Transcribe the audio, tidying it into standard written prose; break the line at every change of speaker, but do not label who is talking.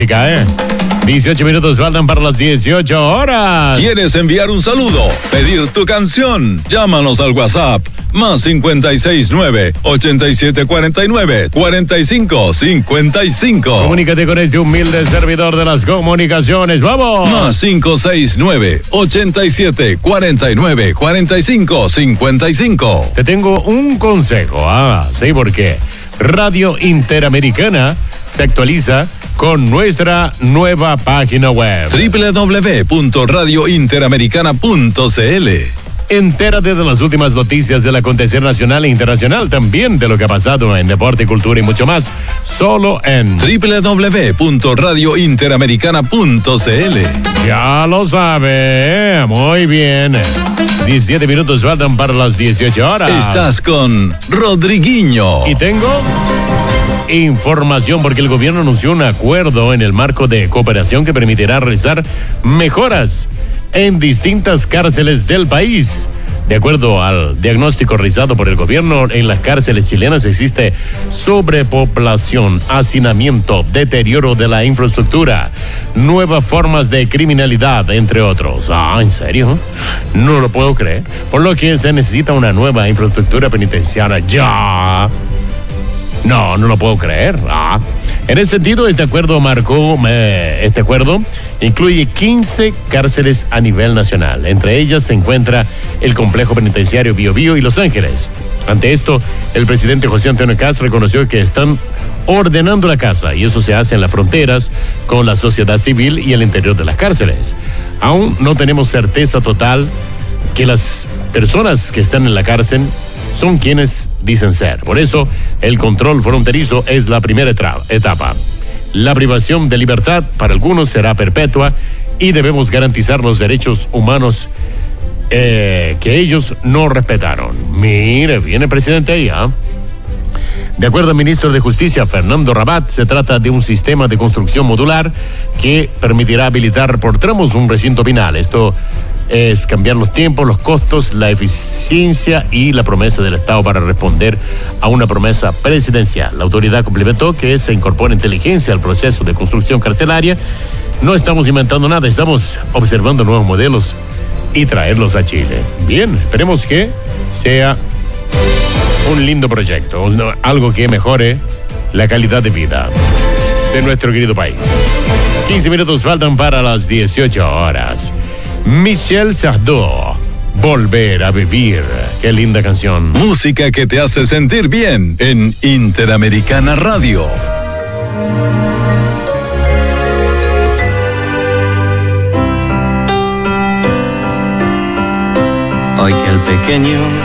18 minutos faltan para las 18 horas.
¿Quieres enviar un saludo? ¿Pedir tu canción? Llámanos al WhatsApp más 569-8749-4555.
Comunícate con este humilde servidor de las comunicaciones. ¡Vamos!
Más 569-8749-4555.
Te tengo un consejo. Sí, porque Radio Interamericana se actualiza con nuestra nueva página web
www.radiointeramericana.cl.
Entérate de las últimas noticias del acontecer nacional e internacional, también de lo que ha pasado en deporte, cultura y mucho más, solo en
www.radiointeramericana.cl.
Ya lo sabe, muy bien. 17 minutos faltan para las 18 horas.
Estás con Rodriguinho.
Y tengo información porque el gobierno anunció un acuerdo en el marco de cooperación que permitirá realizar mejoras en distintas cárceles del país. De acuerdo al diagnóstico realizado por el gobierno, en las cárceles chilenas existe sobrepoblación, hacinamiento, deterioro de la infraestructura, nuevas formas de criminalidad, entre otros. ¿En serio? No lo puedo creer. Por lo que se necesita una nueva infraestructura penitenciaria ya. No lo puedo creer. En ese sentido, este acuerdo incluye 15 cárceles a nivel nacional. Entre ellas se encuentra el complejo penitenciario Biobío y Los Ángeles. Ante esto, el presidente José Antonio Kast reconoció que están ordenando la casa y eso se hace en las fronteras con la sociedad civil y el interior de las cárceles. Aún no tenemos certeza total que las personas que están en la cárcel son quienes dicen ser. Por eso, el control fronterizo es la primera etapa. La privación de libertad para algunos será perpetua y debemos garantizar los derechos humanos que ellos no respetaron. Mire, viene el presidente ahí, De acuerdo al ministro de Justicia, Fernando Rabat, se trata de un sistema de construcción modular que permitirá habilitar por tramos un recinto final. Esto es cambiar los tiempos, los costos, la eficiencia y la promesa del Estado para responder a una promesa presidencial. La autoridad complementó que se incorpora inteligencia al proceso de construcción carcelaria. No estamos inventando nada, estamos observando nuevos modelos y traerlos a Chile. Bien, esperemos que sea un lindo proyecto, algo que mejore la calidad de vida de nuestro querido país. 15 minutos faltan para las 18 horas. Michel Sardou, Volver a Vivir. Qué linda canción.
Música que te hace sentir bien en Interamericana Radio.
Hoy que el pequeño